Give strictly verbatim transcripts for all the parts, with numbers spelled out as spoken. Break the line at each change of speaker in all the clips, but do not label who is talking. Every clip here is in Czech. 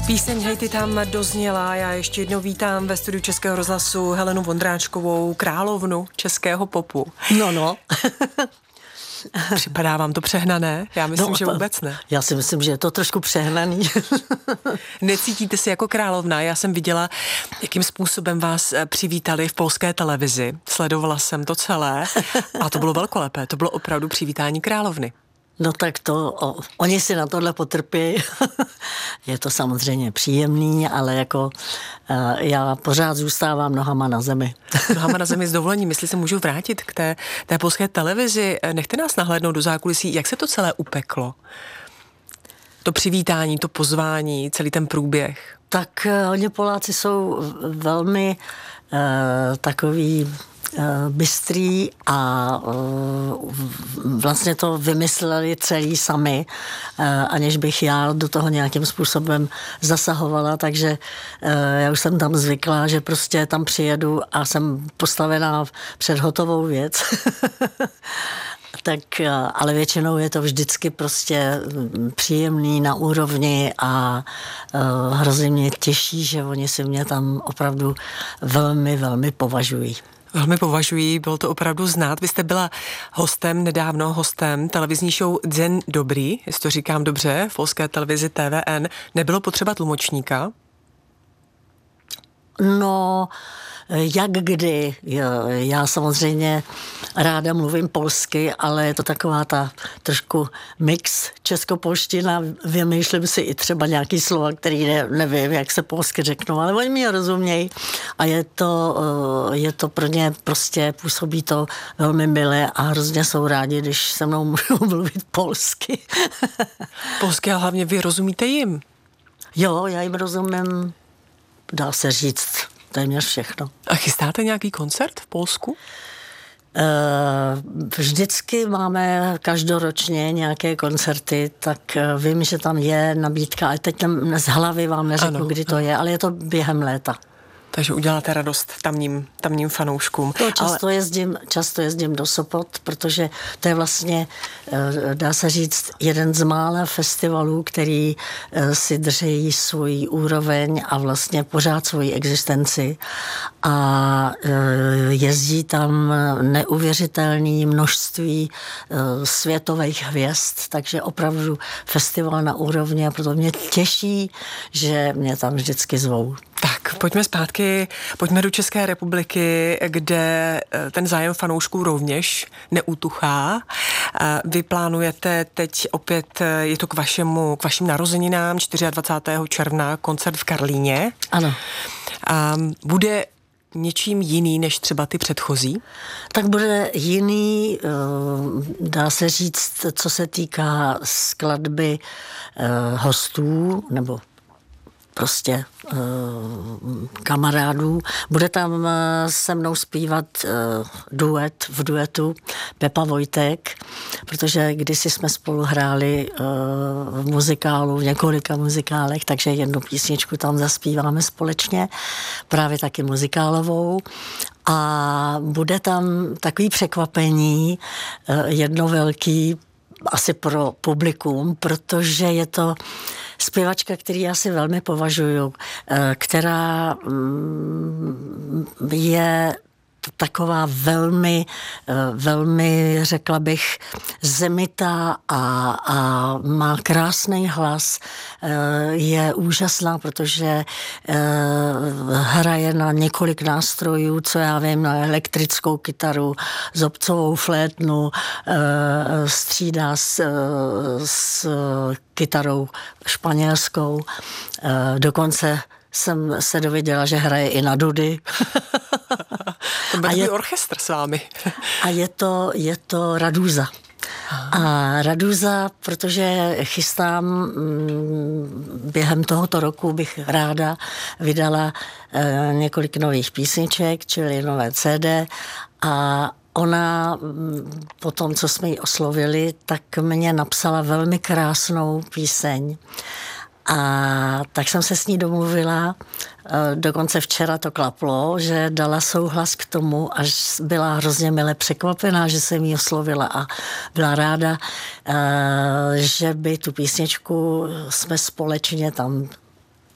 Píseň Hej ty tam dozněla. Já ještě jednou vítám ve studiu Českého rozhlasu Helenu Vondráčkovou, královnu českého popu.
No, no.
Připadá vám to přehnané? Já myslím,
no,
že vůbec ne.
Já si myslím, že je to trošku přehnaný.
Necítíte se jako královna? Já jsem viděla, jakým způsobem vás přivítali v polské televizi. Sledovala jsem to celé a to bylo velkolepé. To bylo opravdu přivítání královny.
No tak to, o, oni si na tohle potrpí. Je to samozřejmě příjemný, ale jako uh, já pořád zůstávám nohama na zemi.
Nohama na zemi s dovolením, jestli se můžu vrátit k té, té polské televizi. Nechte nás nahlédnout do zákulisí, jak se to celé upeklo? To přivítání, to pozvání, celý ten průběh.
Tak uh, oni Poláci jsou velmi uh, takový bystrý a vlastně to vymysleli celý sami, aniž bych já do toho nějakým způsobem zasahovala, takže já už jsem tam zvykla, že prostě tam přijedu a jsem postavená před hotovou věc. Tak, ale většinou je to vždycky prostě příjemný, na úrovni a uh, hrozně mě těší, že oni si mě tam opravdu velmi, velmi považují.
Velmi považují, bylo to opravdu znát. Vy jste byla hostem, nedávno hostem televizní show Den dobrý, jestli to říkám dobře, v polské televizi T V N. Nebylo potřeba tlumočníka?
No, jak kdy. Já samozřejmě ráda mluvím polsky, ale je to taková ta trošku mix českopolština. Vymýšlím si i třeba nějaký slova, který ne, nevím, jak se polsky řeknou, ale oni mi rozumějí a je to, je to pro ně prostě, působí to velmi milé a hrozně jsou rádi, když se mnou můžou mluvit polsky.
Polsky a hlavně vy rozumíte jim?
Jo, já jim rozumím, dá se říct, téměř všechno.
A chystáte nějaký koncert v Polsku?
Vždycky máme každoročně nějaké koncerty, tak vím, že tam je nabídka, ale teď z hlavy vám neřeknu, ano, kdy to je, ale je to během léta.
Takže uděláte radost tamním, tamním fanouškům.
To často, ale... jezdím, často jezdím do Sopot, protože to je vlastně, dá se říct, jeden z mála festivalů, který si drží svůj úroveň a vlastně pořád svoji existenci. A jezdí tam neuvěřitelné množství světových hvězd, takže opravdu festival na úrovni a proto mě těší, že mě tam vždycky zvou.
Tak, pojďme zpátky, pojďme do České republiky, kde ten zájem fanoušků rovněž neutuchá. Vy plánujete teď opět, je to k vašemu, k vašim narozeninám dvacátého čtvrtého června koncert v Karlíně.
Ano.
A bude něčím jiný než třeba ty předchozí?
Tak bude jiný, dá se říct, co se týká skladby hostů, nebo prostě uh, kamarádů. Bude tam uh, se mnou zpívat uh, duet v duetu Pepa Vojtek, protože kdysi jsme spolu hráli uh, v muzikálu, v několika muzikálech, takže jednu písničku tam zaspíváme společně, právě taky muzikálovou. A bude tam takový překvapení, uh, jedno velký, asi pro publikum, protože je to zpěvačka, který já si velmi považuju, která je taková velmi, velmi, řekla bych, zemitá a, a má krásný hlas. Je úžasná, protože hraje na několik nástrojů, co já vím, na elektrickou kytaru, zobcovou flétnu, střídá s, s kytarou španělskou. Dokonce jsem se dověděla, že hraje i na dudy.
To bude je, orchestr s vámi.
A je to, je to Raduza. A Raduza, protože chystám během tohoto roku, bych ráda vydala několik nových písniček, čili nové C D, a ona po tom, co jsme ji oslovili, tak mě napsala velmi krásnou píseň. A tak jsem se s ní domluvila, dokonce včera to klaplo, že dala souhlas k tomu, až byla hrozně mile překvapená, že jsem ji oslovila a byla ráda, že by tu písničku jsme společně tam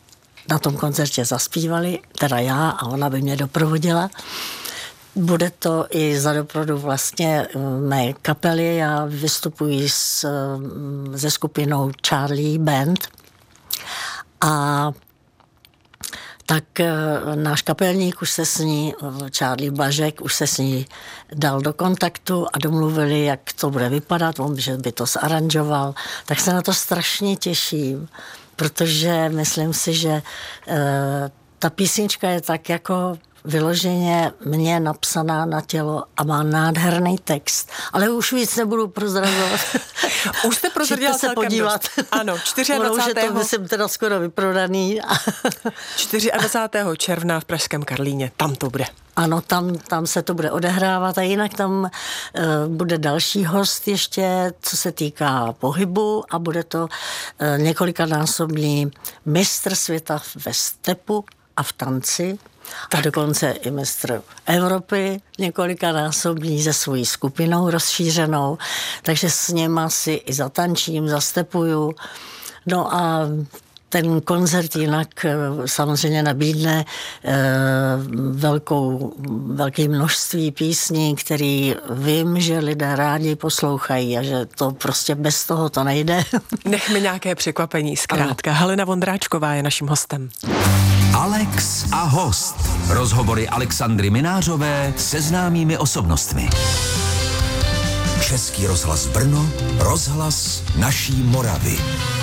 na tom koncertě zaspívali, teda já a ona by mě doprovodila. Bude to i za doprovodu vlastně mé kapely. Já vystupuji s, se skupinou Charlie Band a tak náš kapelník už se s ní, Charlie Blažek, už se s ní dal do kontaktu a domluvili, jak to bude vypadat, on že by to zaranžoval. Tak se na to strašně těším, protože myslím si, že e, ta písnička je tak jako vyloženě mě napsaná na tělo a má nádherný text. Ale už víc nebudu prozrazovat.
Už jste prozradila
se
celkem
podívat.
Dost. Ano, dvacátého
Ono už je to, myslím, teda skoro vyprodaný.
dvacátého čtvrtého června v pražském Karlíně, tam to bude.
Ano, tam, tam se to bude odehrávat a jinak tam uh, bude další host ještě, co se týká pohybu a bude to uh, několikanásobný mistr světa ve stepu a v tanci. Tak. A dokonce i mistr Evropy, několikanásobný se svojí skupinou rozšířenou, takže s něma si i zatančím, zastepuju. No a ten koncert jinak samozřejmě nabídne eh, velkou, velké množství písní, který vím, že lidé rádi poslouchají a že to prostě bez toho to nejde.
Nechme nějaké překvapení, zkrátka. Ano. Helena Vondráčková je naším hostem.
Alex a host. Rozhovory Alexandry Minářové se známými osobnostmi. Český rozhlas Brno, rozhlas naší Moravy.